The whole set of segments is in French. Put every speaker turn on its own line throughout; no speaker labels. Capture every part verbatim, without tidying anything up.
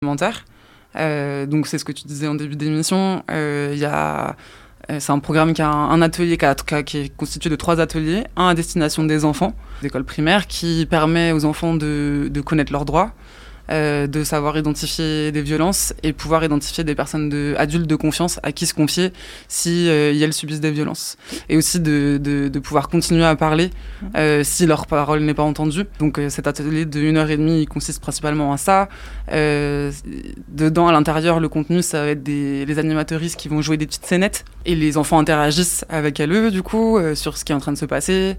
alimentaire. Euh, donc c'est ce que tu disais en début d'émission. Euh, y a, euh, c'est un programme qui a un, un atelier qui, a, qui est constitué de trois ateliers, un à destination des enfants d'école primaire qui permet aux enfants de, de connaître leurs droits, euh, de savoir identifier des violences et pouvoir identifier des personnes de, adultes de confiance à qui se confier si euh, elles subissent des violences. Et aussi de, de, de pouvoir continuer à parler euh, si leur parole n'est pas entendue. Donc euh, cet atelier de une heure et demie il consiste principalement à ça. Euh, dedans, à l'intérieur, le contenu, ça va être des, les animateuristes qui vont jouer des petites scénettes et les enfants interagissent avec elles, du coup, euh, sur ce qui est en train de se passer.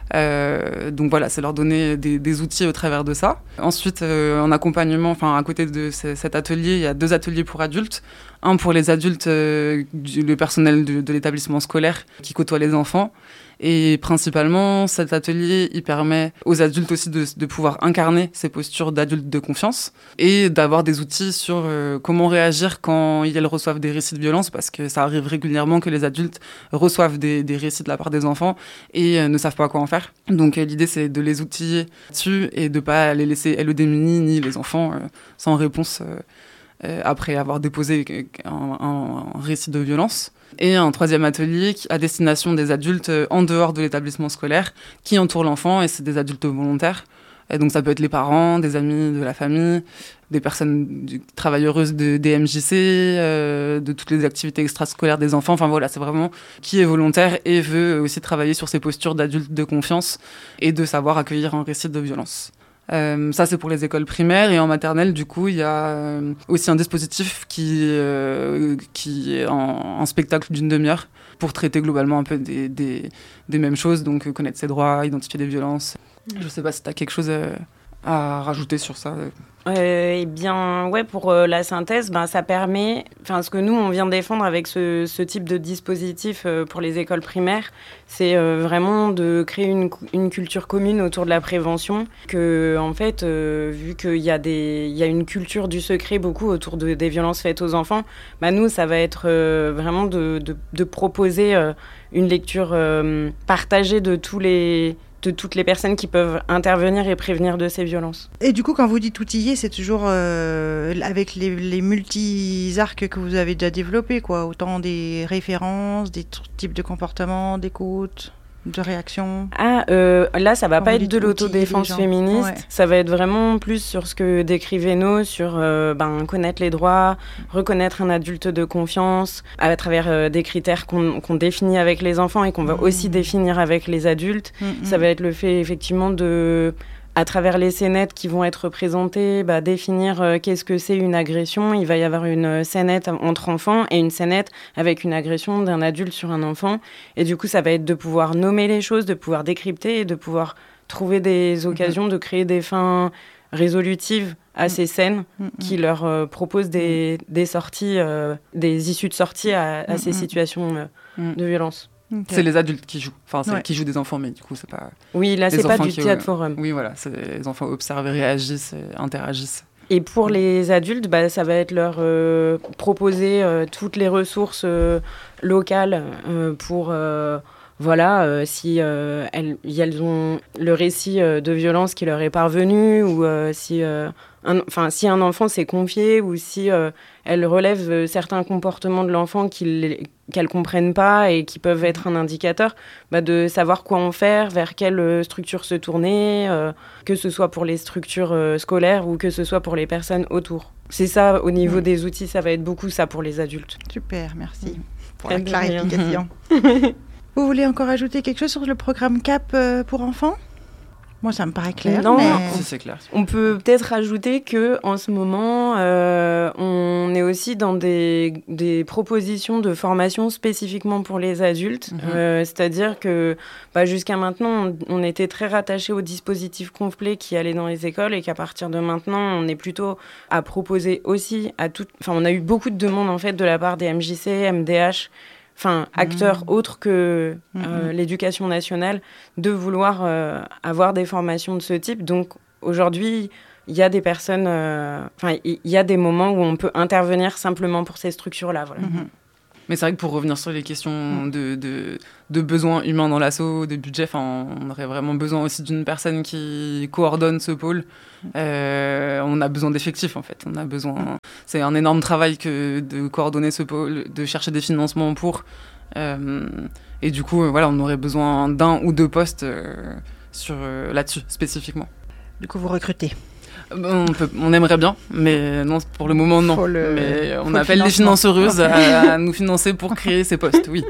Euh, donc voilà, c'est leur donner des, des outils au travers de ça. Ensuite, euh, en accompagnement, enfin à côté de c- cet atelier, il y a deux ateliers pour adultes. Un pour les adultes, euh, du, le personnel de, de l'établissement scolaire qui côtoie les enfants. Et principalement, cet atelier, il permet aux adultes aussi de, de pouvoir incarner ces postures d'adultes de confiance et d'avoir des outils sur euh, comment réagir quand ils reçoivent des récits de violence, parce que ça arrive régulièrement que les adultes reçoivent des, des récits de la part des enfants et euh, ne savent pas quoi en faire. Donc euh, l'idée, c'est de les outiller dessus et de ne pas les laisser, elles, démunis, ni les enfants, euh, sans réponse euh, euh, après avoir déposé un, un, un récit de violence. Et un troisième atelier à destination des adultes en dehors de l'établissement scolaire qui entourent l'enfant, et c'est des adultes volontaires. Et donc ça peut être les parents, des amis de la famille, des personnes du, travailleuses de D M J C, euh, de toutes les activités extrascolaires des enfants. Enfin voilà, c'est vraiment qui est volontaire et veut aussi travailler sur ces postures d'adultes de confiance et de savoir accueillir un récit de violence. Euh, ça, c'est pour les écoles primaires. Et en maternelle, du coup, il y a euh, aussi un dispositif qui, euh, qui est en, en spectacle d'une demi-heure pour traiter globalement un peu des, des, des mêmes choses, donc euh, connaître ses droits, identifier des violences. Je ne sais pas si tu as quelque chose euh, à rajouter sur ça.
Euh, eh bien, ouais, pour euh, la synthèse, ben, ça permet, enfin, ce que nous, on vient défendre avec ce, ce type de dispositif euh, pour les écoles primaires, c'est euh, vraiment de créer une, une culture commune autour de la prévention, que, en fait, euh, vu qu'il y a des, il y a une culture du secret beaucoup autour de, des violences faites aux enfants, ben, nous, ça va être euh, vraiment de, de, de proposer euh, une lecture euh, partagée de tous les... de toutes les personnes qui peuvent intervenir et prévenir de ces violences.
Et du coup, quand vous dites outiller, c'est toujours euh, avec les, les multi-arcs que vous avez déjà développés, quoi. Autant des références, des t- types de comportements, d'écoute, de réaction.
Ah, euh, là, ça va
Quand
pas
vous
être de
dites
l'autodéfense
outiller les gens.
féministe.
Ouais.
Ça va être vraiment plus sur ce que décrit Véno, sur euh, ben, connaître les droits, reconnaître un adulte de confiance, à travers euh, des critères qu'on, qu'on définit avec les enfants et qu'on va mmh. aussi définir avec les adultes. Mmh. Ça va être le fait, effectivement, de... à travers les scénettes qui vont être présentées, bah, définir euh, qu'est-ce que c'est une agression. Il va y avoir une scénette entre enfants et une scénette avec une agression d'un adulte sur un enfant. Et du coup, ça va être de pouvoir nommer les choses, de pouvoir décrypter et de pouvoir trouver des occasions mmh. de créer des fins résolutives à mmh. ces scènes mmh. qui leur euh, proposent des, des sorties, euh, des issues de sortie à, à mmh. ces situations euh, mmh. de violence.
Okay. C'est les adultes qui jouent, enfin c'est ouais. qui jouent des enfants, mais du coup c'est pas.
Oui, là c'est pas du théâtre euh, forum.
Oui, voilà, c'est les enfants observent, réagissent, et interagissent.
Et pour mmh. les adultes, bah, ça va être leur euh, proposer euh, toutes les ressources euh, locales euh, pour, euh, voilà, euh, si euh, elles, elles ont le récit euh, de violence qui leur est parvenu ou euh, si. Euh, Enfin, si un enfant s'est confié ou si euh, elle relève euh, certains comportements de l'enfant qu'il, qu'elle ne comprenne pas et qui peuvent être un indicateur, bah, de savoir quoi en faire, vers quelle euh, structure se tourner, euh, que ce soit pour les structures euh, scolaires ou que ce soit pour les personnes autour. C'est ça, au niveau mmh. des outils, ça va être beaucoup ça pour les adultes.
Super, merci mmh. pour
Très
la clarification.
Bien.
Vous voulez encore ajouter quelque chose sur le programme C A P euh, pour enfants ? Moi, ça me paraît clair.
Non,
mais...
si, c'est clair.
On peut peut-être rajouter qu'en ce moment, euh, on est aussi dans des, des propositions de formation spécifiquement pour les adultes. Mm-hmm. Euh, c'est-à-dire que bah, jusqu'à maintenant, on, on était très rattachés au dispositif complet qui allait dans les écoles et qu'à partir de maintenant, on est plutôt à proposer aussi à tout... Enfin, on a eu beaucoup de demandes en fait, de la part des M J C, M D H, enfin, acteurs mmh. autres que euh, mmh. l'éducation nationale, de vouloir euh, avoir des formations de ce type. Donc, aujourd'hui, il y a des personnes... Enfin, euh, il y a des moments où on peut intervenir simplement pour ces structures-là. Voilà.
Mmh.
Mais c'est vrai que pour revenir sur les questions de, de, de besoins humains dans l'asso, de budget, on aurait vraiment besoin aussi d'une personne qui coordonne ce pôle. Euh, on a besoin d'effectifs, en fait. On a besoin... C'est un énorme travail que de coordonner ce pôle, de chercher des financements pour... Euh, et du coup, euh, voilà, on aurait besoin d'un ou deux postes euh, sur, euh, là-dessus, spécifiquement.
Du coup, vous recrutez.
On, peut, on aimerait bien, mais non, pour le moment, non.
Le,
mais on appelle les financeuses à, à nous financer pour créer ces postes, oui.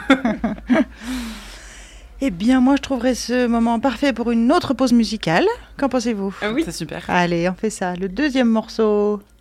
Eh bien, moi, je trouverais ce moment parfait pour une autre pause musicale. Qu'en pensez-vous ?
Ah oui, c'est super.
Allez, on fait ça. Le deuxième morceau.